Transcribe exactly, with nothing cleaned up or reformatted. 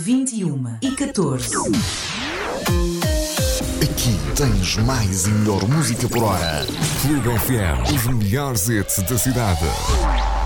vinte e uma e catorze. Aqui tens mais e melhor música por hora. Clube F M, os melhores hits da cidade.